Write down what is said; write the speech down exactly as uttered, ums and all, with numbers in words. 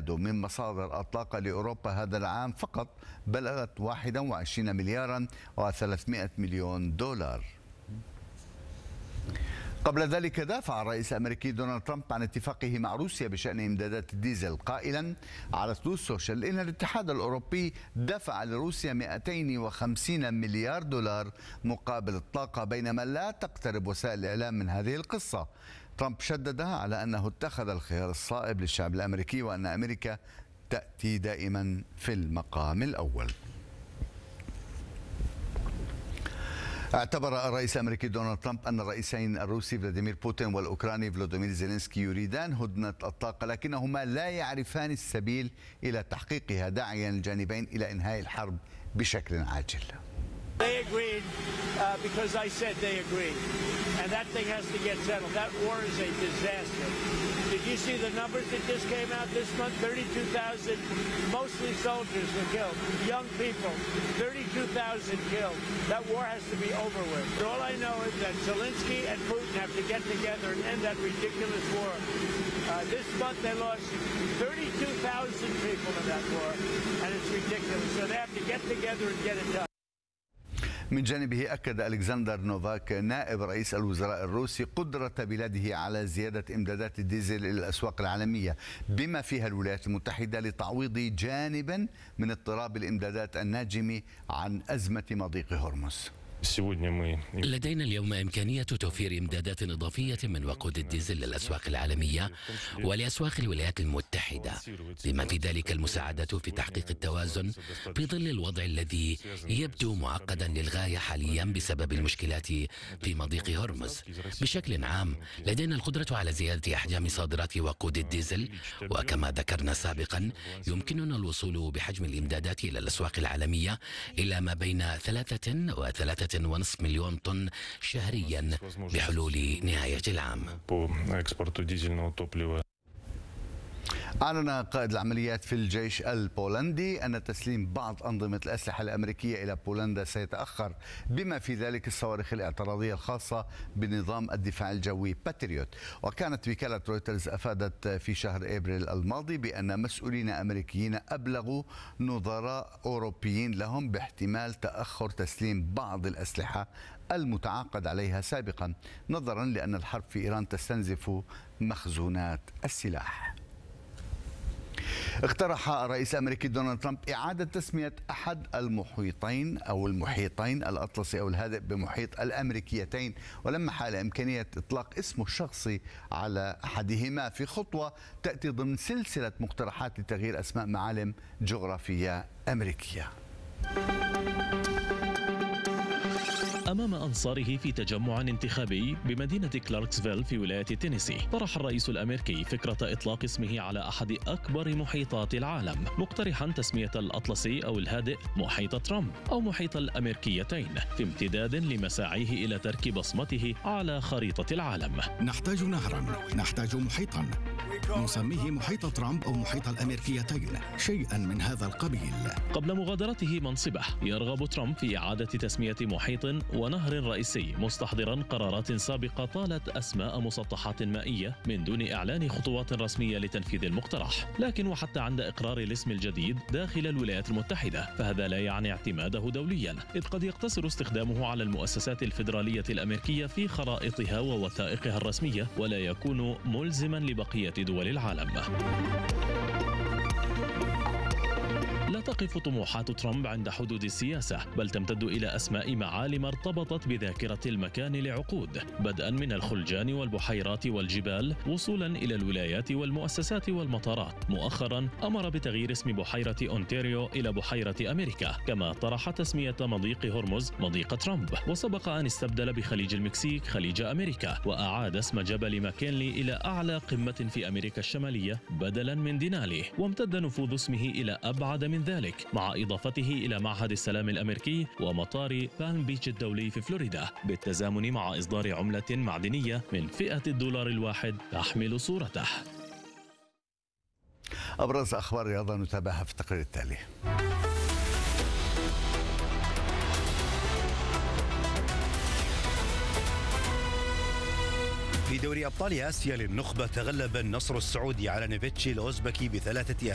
استردادوا من مصادر الطاقة لأوروبا هذا العام فقط بلغت واحد وعشرين مليارا وثلاثمائة مليون دولار. قبل ذلك دافع الرئيس الأمريكي دونالد ترامب عن اتفاقه مع روسيا بشأن إمدادات الديزل، قائلا على تروث سوشيال إن الاتحاد الأوروبي دفع لروسيا مئتين وخمسين مليار دولار مقابل الطاقة، بينما لا تقترب وسائل الإعلام من هذه القصة. ترامب شدد على أنه اتخذ الخيار الصائب للشعب الأمريكي وأن أمريكا تأتي دائما في المقام الأول. اعتبر الرئيس الأمريكي دونالد ترامب أن الرئيسين الروسي فلاديمير بوتين والأوكراني فلوديمير زيلينسكي يريدان هدنة الطاقة، لكنهما لا يعرفان السبيل إلى تحقيقها، داعيا الجانبين إلى إنهاء الحرب بشكل عاجل. They agreed uh, because I said they agreed, and that thing has to get settled. That war is a disaster. Did you see the numbers that just came out this month? thirty-two thousand, mostly soldiers were killed, young people, thirty-two thousand killed. That war has to be over with. And all I know is that Zelensky and Putin have to get together and end that ridiculous war. Uh, this month they lost thirty-two thousand people in that war, and it's ridiculous. So they have to get together and get it done. من جانبه أكد ألكسندر نوفاك نائب رئيس الوزراء الروسي قدرة بلاده على زيادة إمدادات الديزل إلى الأسواق العالمية بما فيها الولايات المتحدة لتعويض جانبا من اضطراب الإمدادات الناجم عن أزمة مضيق هرمز. لدينا اليوم إمكانية توفير إمدادات إضافية من وقود الديزل للأسواق العالمية ولأسواق الولايات المتحدة، بما في ذلك المساعدة في تحقيق التوازن في ظل الوضع الذي يبدو معقدا للغاية حاليا بسبب المشكلات في مضيق هرمز. بشكل عام لدينا القدرة على زيادة أحجام صادرات وقود الديزل، وكما ذكرنا سابقا يمكننا الوصول بحجم الإمدادات إلى الأسواق العالمية إلى ما بين ثلاثة وثلاثة ونصف مليون طن شهريا بحلول نهاية العام. أعلن قائد العمليات في الجيش البولندي أن تسليم بعض أنظمة الأسلحة الأمريكية إلى بولندا سيتأخر، بما في ذلك الصواريخ الاعتراضية الخاصة بنظام الدفاع الجوي باتريوت. وكانت وكالة رويترز أفادت في شهر أبريل الماضي بأن مسؤولين أمريكيين أبلغوا نظراء أوروبيين لهم باحتمال تأخر تسليم بعض الأسلحة المتعاقد عليها سابقا، نظرا لأن الحرب في إيران تستنزف مخزونات السلاح. اقترح الرئيس الأمريكي دونالد ترامب إعادة تسمية أحد المحيطين أو المحيطين الأطلسي أو الهادئ بمحيط الأمريكيتين، ولمح على إمكانية إطلاق اسمه الشخصي على أحدهما في خطوة تأتي ضمن سلسلة مقترحات لتغيير أسماء معالم جغرافية أمريكية. أمام أنصاره في تجمع انتخابي بمدينة كلاركسفيل في ولاية تينيسي، طرح الرئيس الأمريكي فكرة إطلاق اسمه على أحد أكبر محيطات العالم، مقترحا تسمية الأطلسي أو الهادئ محيط ترامب أو محيط الأمريكيتين، في امتداد لمساعيه إلى ترك بصمته على خريطة العالم. نحتاج نهرا، نحتاج محيطا، نسميه محيط ترامب أو محيط الأمريكيتين، شيئا من هذا القبيل. قبل مغادرته منصبه يرغب ترامب في إعادة تسمية محيط ونهر رئيسي، مستحضرا قرارات سابقة طالت أسماء مسطحات مائية من دون إعلان خطوات رسمية لتنفيذ المقترح. لكن وحتى عند إقرار الاسم الجديد داخل الولايات المتحدة فهذا لا يعني اعتماده دوليا، إذ قد يقتصر استخدامه على المؤسسات الفيدرالية الأمريكية في خرائطها ووثائقها الرسمية، ولا يكون ملزما لبقية دول العالم. لا تقف طموحات ترامب عند حدود السياسة، بل تمتد إلى أسماء معالم ارتبطت بذاكرة المكان لعقود، بدءا من الخلجان والبحيرات والجبال وصولا إلى الولايات والمؤسسات والمطارات. مؤخرا أمر بتغيير اسم بحيرة أونتاريو إلى بحيرة أمريكا، كما طرح تسمية مضيق هرمز مضيق ترامب، وسبق أن استبدل بخليج المكسيك خليج أمريكا، وأعاد اسم جبل ماكنلي إلى أعلى قمة في أمريكا الشمالية بدلا من دينالي، وامتد نفوذ اسمه إلى أبعد من ذلك مع إضافته إلى معهد السلام الأمريكي ومطار بالم بيتش الدولي في فلوريدا، بالتزامن مع إصدار عملة معدنية من فئة الدولار الواحد تحمل صورته. أبرز أخبار الرياضة نتابعها في التقرير التالي. في دوري أبطال آسيا للنخبة تغلب النصر السعودي على نيفيتشي الأوزبكي بثلاثة